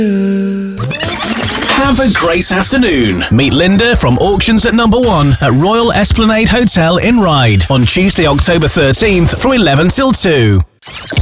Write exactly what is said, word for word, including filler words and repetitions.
Have a great afternoon. Meet Linda from Auctions at Number One at Royal Esplanade Hotel in Ryde on Tuesday, October thirteenth from eleven till two.